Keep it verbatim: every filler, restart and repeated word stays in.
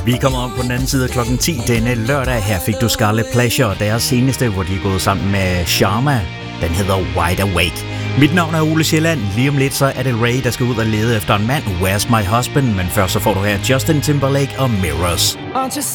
Vi kommer om på den anden side af klokken ti denne lørdag. Her fik du Scarlet Pleasure og deres seneste, hvor de er gået sammen med Sharma. Den hedder Wide Awake. Mit navn er Ole Sjælland. Lige om lidt så er det Ray, der skal ud og lede efter en mand. Where's My Husband? Men først så får du her Justin Timberlake og Mirrors.